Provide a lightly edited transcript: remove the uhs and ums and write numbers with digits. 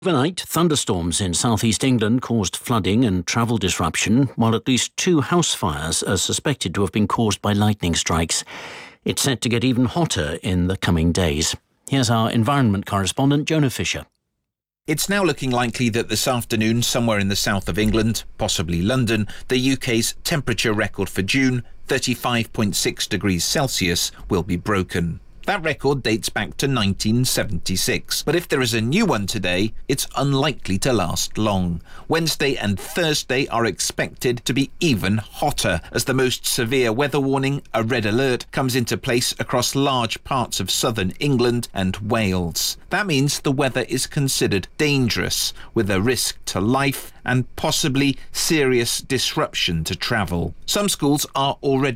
Overnight, thunderstorms in southeast England caused flooding and travel disruption, while at least 2 house fires are suspected to have been caused by lightning strikes. It's set to get even hotter in the coming days. Here's our environment correspondent, Jonah Fisher. It's now looking likely that this afternoon, somewhere in the south of England, possibly London, the UK's temperature record for June, 35.6 degrees Celsius, will be broken. That record dates back to 1976, but if there is a new one today, it's unlikely to last long. Wednesday and Thursday are expected to be even hotter, as the most severe weather warning, a red alert, comes into place across large parts of southern England and Wales. That means the weather is considered dangerous, with a risk to life and possibly serious disruption to travel. Some schools are already